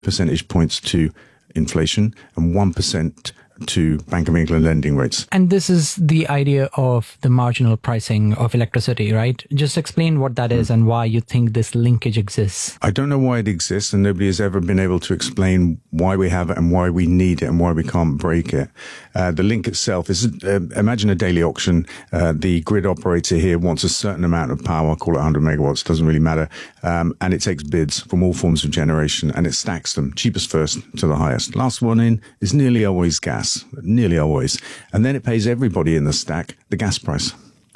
percentage points to inflation and 1% to Bank of England lending rates. And this is the idea of the marginal pricing of electricity, right? Just explain what that is and why you think this linkage exists. I don't know why it exists, and nobody has ever been able to explain why we have it and why we need it and why we can't break it. The link itself is, imagine a daily auction. The grid operator here wants a certain amount of power, call it 100 megawatts, doesn't really matter. And it takes bids from all forms of generation and it stacks them, cheapest first to the highest. Last one in is nearly always gas. Nearly always. And then it pays everybody in the stack the gas price.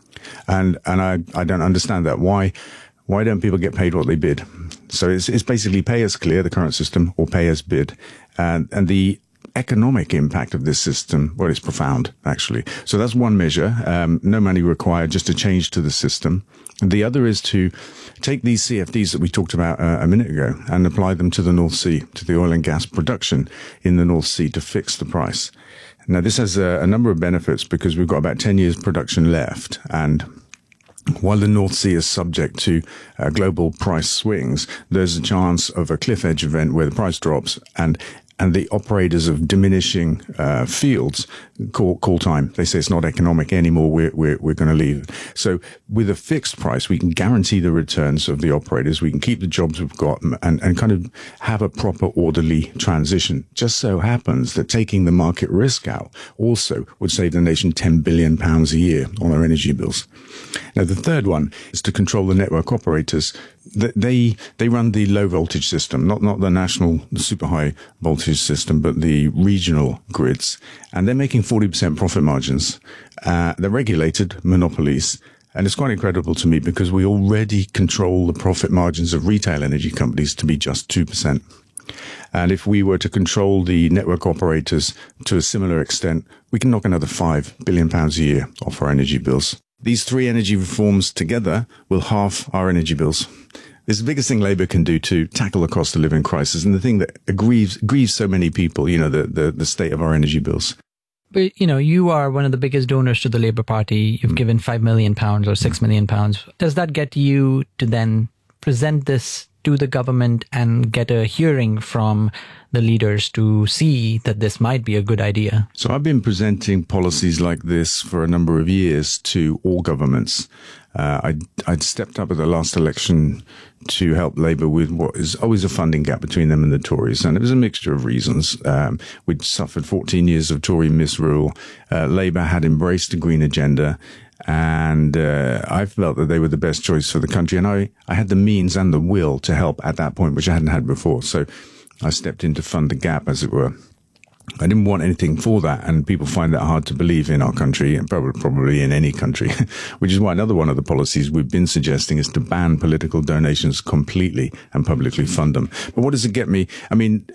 And I don't understand that. Why don't people get paid what they bid? So it's basically pay as clear, the current system, or pay as bid. And the economic impact of this system, well, it's profound, actually. So that's one measure. No money required, just a change to the system. And the other is to take these CFDs that we talked about a minute ago and apply them to the North Sea, to the oil and gas production in the North Sea to fix the price. Now, this has a number of benefits because we've got about 10 years production left. And while the North Sea is subject to global price swings, there's a chance of a cliff edge event where the price drops and the operators of diminishing fields call time. They say it's not economic anymore. We're going to leave. So with a fixed price, we can guarantee the returns of the operators. We can keep the jobs we've got and kind of have a proper orderly transition. Just so happens that taking the market risk out also would save the nation £10 billion a year on our energy bills. Now, the third one is to control the network operators. They run the low voltage system, not the national, the super high voltage system, but the regional grids. And they're making 40% profit margins. They're regulated monopolies. And it's quite incredible to me because we already control the profit margins of retail energy companies to be just 2%. And if we were to control the network operators to a similar extent, we can knock another £5 billion a year off our energy bills. These three energy reforms together will halve our energy bills. It's the biggest thing Labour can do to tackle the cost of living crisis and the thing that grieves so many people, the state of our energy bills. But, you are one of the biggest donors to the Labour Party. You've given £5 million or £6 million. Does that get you to then present this to the government and get a hearing from the leaders to see that this might be a good idea? So I've been presenting policies like this for a number of years to all governments. I'd stepped up at the last election to help Labour with what is always a funding gap between them and the Tories. And it was a mixture of reasons. We'd suffered 14 years of Tory misrule. Labour had embraced the green agenda. And I felt that they were the best choice for the country. And I had the means and the will to help at that point, which I hadn't had before. So I stepped in to fund the gap, as it were. I didn't want anything for that, and people find that hard to believe in our country, and probably in any country, which is why another one of the policies we've been suggesting is to ban political donations completely and publicly fund them. But what does it get me? I mean,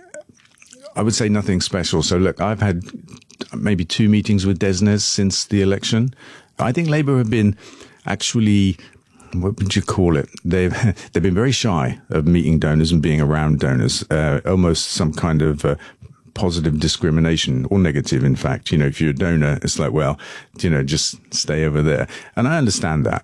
I would say nothing special. So look, I've had maybe 2 meetings with DESNZ since the election. I think Labour have been actually, what would you call it? They've been very shy of meeting donors and being around donors, almost some kind of positive discrimination, or negative, in fact. If you're a donor, it's like, well, just stay over there. And I understand that.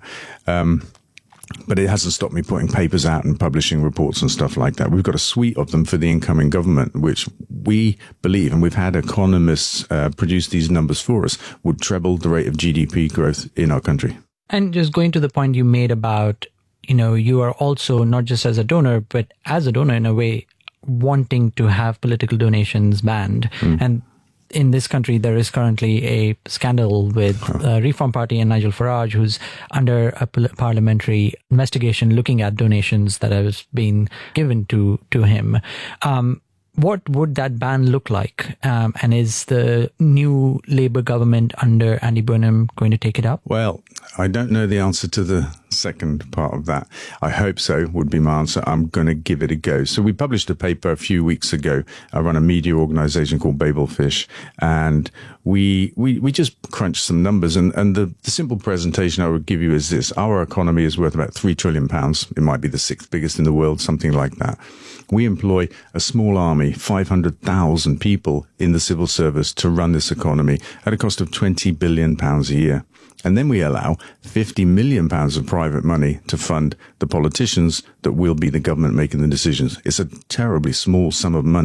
But it hasn't stopped me putting papers out and publishing reports and stuff like that. We've got a suite of them for the incoming government, which we believe, and we've had economists produce these numbers for us, would treble the rate of GDP growth in our country. And just going to the point you made about, you are also not just as a donor, but as a donor in a way, wanting to have political donations banned. And in this country, there is currently a scandal with Reform Party and Nigel Farage, who's under a parliamentary investigation looking at donations that have been given to him. What would that ban look like? And is the new Labour government under Andy Burnham going to take it up? Well, I don't know the answer to the second part of that. I hope so, would be my answer. I'm going to give it a go. So we published a paper a few weeks ago. I run a media organisation called Babelfish, and we just crunched some numbers. And the simple presentation I would give you is this. Our economy is worth about £3 trillion. It might be the 6th biggest in the world, something like that. We employ a small army, 500,000 people in the civil service to run this economy at a cost of £20 billion a year. And then we allow £50 million of private money to fund the politicians that will be the government making the decisions. It's a terribly small sum of money.